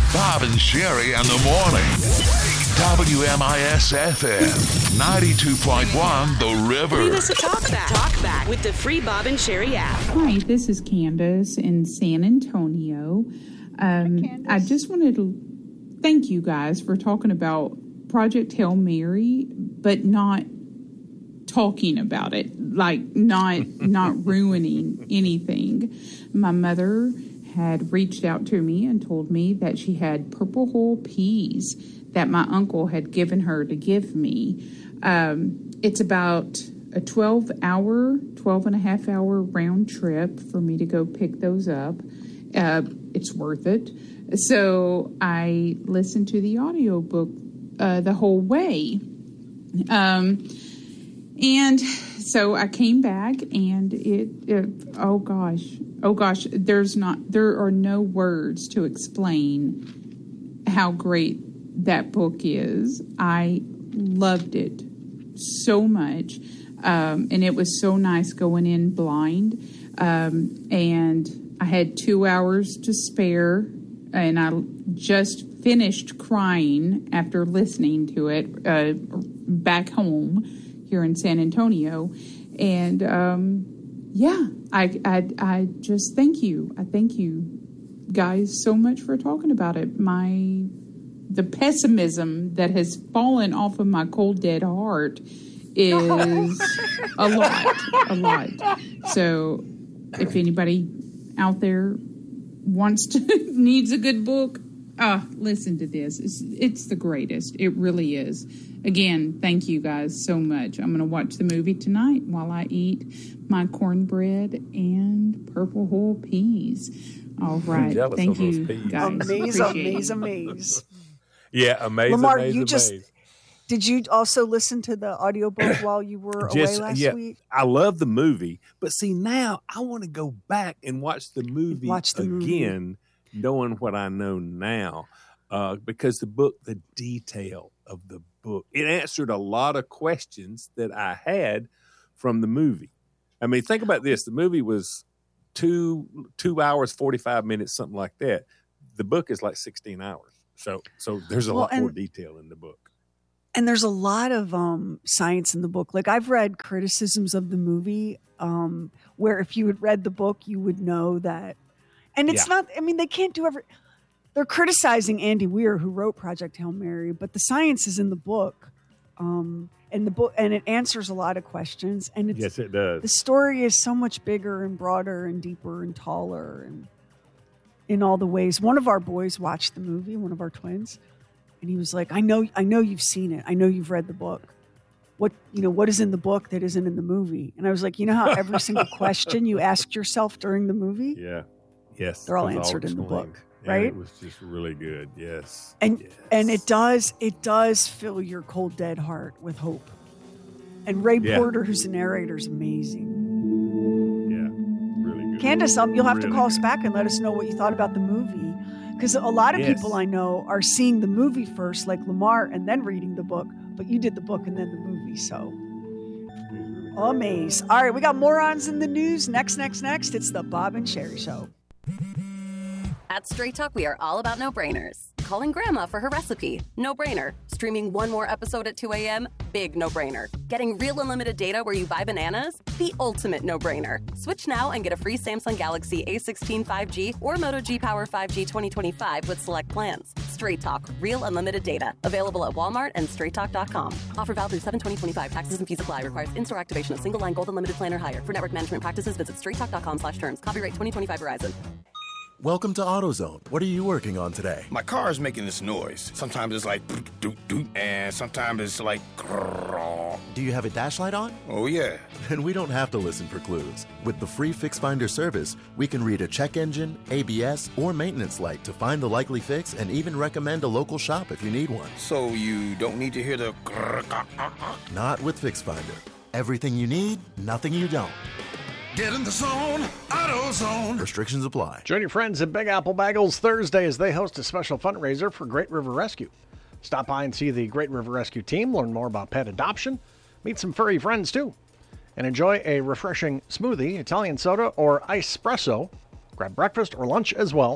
Bob and Sherry in the morning. WMIS-FM, 92.1 The River. Leave us a talk back with the free Bob and Sherry app. Hi, this is Candace in San Antonio. I just wanted to thank you guys for talking about Project Hail Mary, but not talking about it, like not ruining anything. My mother had reached out to me and told me that she had purple hull peas that my uncle had given her to give me. It's about a 12 and a half hour round trip for me to go pick those up. It's worth it. So I listened to the audiobook the whole way. And so I came back and oh gosh, there are no words to explain how great that book is. I loved it so much. And it was so nice going in blind. And I had 2 hours to spare, and I just finished crying after listening to it back home here in San Antonio. And I just thank you. I thank you guys so much for talking about it. The pessimism that has fallen off of my cold dead heart is a lot. So if anybody out there needs a good book, listen to this. It's the greatest. It really is. Again, thank you guys so much. I'm going to watch the movie tonight while I eat my cornbread and purple hull peas. All right. Thank you, guys. Amaze. Yeah, amazing. Lamar, amaze. Did you also listen to the audiobook while you were away last week? I love the movie, but see, now I want to go back and watch the movie again, knowing what I know now, because the detail of the book, it answered a lot of questions that I had from the movie. I mean, think about this. The movie was 2 hours, 45 minutes, something like that. The book is like 16 hours. So there's a lot more detail in the book. And there's a lot of science in the book. Like, I've read criticisms of the movie where if you had read the book, you would know that. And it's not, I mean, they can't do they're criticizing Andy Weir, who wrote Project Hail Mary, but the science is in the book. And it answers a lot of questions. And yes, it does. The story is so much bigger and broader and deeper and taller and in all the ways. One of our boys watched the movie, one of our twins. And he was like, I know you've seen it. I know you've read the book. What is in the book that isn't in the movie? And I was like, you know how every single question you asked yourself during the movie? Yeah. Yes. They're all answered in the book. Right? And it was just really good. Yes. And it does fill your cold, dead heart with hope. And Ray Porter, who's the narrator, is amazing. Yeah. Really good. Candace, you'll have to call us back and let us know what you thought about the movie. Because a lot of people I know are seeing the movie first, like Lamar, and then reading the book. But you did the book and then the movie, so amaze. All right, we got morons in the news. Next. It's the Bob and Sherry Show. At Straight Talk, we are all about no-brainers. Calling Grandma for her recipe, no-brainer. Streaming one more episode at 2 a.m., big no-brainer. Getting real unlimited data where you buy bananas, the ultimate no-brainer. Switch now and get a free Samsung Galaxy A16 5G or Moto G Power 5G 2025 with select plans. Straight Talk, real unlimited data. Available at Walmart and straighttalk.com. Offer valid through 7/20/25. Taxes and fees apply. Requires in-store activation of single line gold unlimited plan or higher. For network management practices, visit straighttalk.com/terms. Copyright 2025 Verizon. Welcome to AutoZone. What are you working on today? My car is making this noise. Sometimes it's like doot doot, and sometimes it's like grrr. Do you have a dash light on? Oh yeah. Then we don't have to listen for clues. With the free Fix Finder service, we can read a check engine, ABS, or maintenance light to find the likely fix and even recommend a local shop if you need one. So you don't need to hear the grrr. Not with Fix Finder. Everything you need, nothing you don't. Get in the zone, AutoZone. Restrictions apply. Join your friends at Big Apple Bagels Thursday as they host a special fundraiser for Great River Rescue. Stop by and see the Great River Rescue team, learn more about pet adoption, meet some furry friends too, and enjoy a refreshing smoothie, Italian soda, or espresso. Grab breakfast or lunch as well.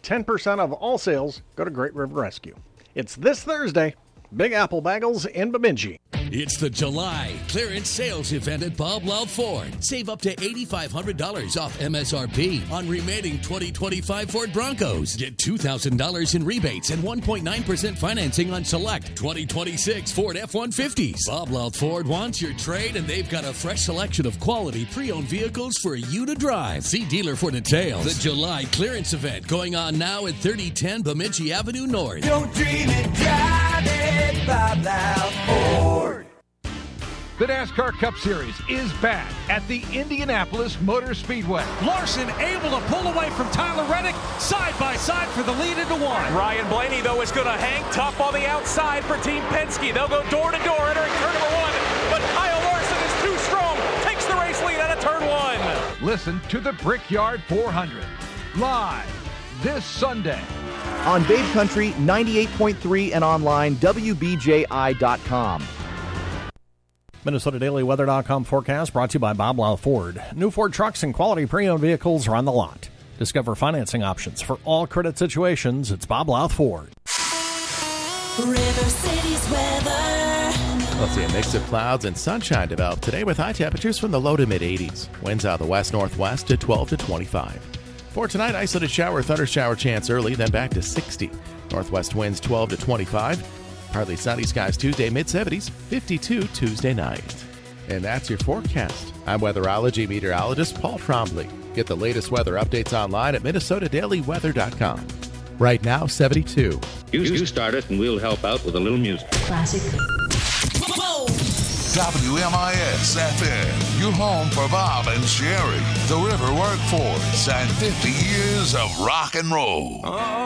10% of all sales go to Great River Rescue. It's this Thursday, Big Apple Bagels in Bemidji. It's the July clearance sales event at Bob Loud Ford. Save up to $8,500 off MSRP on remaining 2025 Ford Broncos. Get $2,000 in rebates and 1.9% financing on select 2026 Ford F-150s. Bob Loud Ford wants your trade, and they've got a fresh selection of quality pre-owned vehicles for you to drive. See dealer for details. The July clearance event going on now at 3010 Bemidji Avenue North. Don't dream it, drive it, Bob Loud Ford. The NASCAR Cup Series is back at the Indianapolis Motor Speedway. Larson able to pull away from Tyler Reddick, side by side for the lead into one. Ryan Blaney, though, is going to hang tough on the outside for Team Penske. They'll go door to door entering turn number one, but Kyle Larson is too strong, takes the race lead out of turn one. Listen to the Brickyard 400 live this Sunday on Babe Country 98.3 and online WBJI.com. MinnesotaDailyWeather.com forecast brought to you by Bob Loud Ford. New Ford trucks and quality pre-owned vehicles are on the lot. Discover financing options for all credit situations. It's Bob Loud Ford. River City's weather. We'll see a mix of clouds and sunshine develop today with high temperatures from the low to mid-80s. Winds out of the west-northwest to 12 to 25. For tonight, isolated shower, thunder shower chance early, then back to 60. Northwest winds 12 to 25. Partly sunny skies Tuesday, mid-70s, 52 Tuesday night. And that's your forecast. I'm weatherology meteorologist Paul Trombley. Get the latest weather updates online at MinnesotaDailyWeather.com. Right now, 72. You start it and we'll help out with a little music. Classic. WMIS FM, your home for Bob and Sherry, the River Workforce, and 50 years of rock and roll.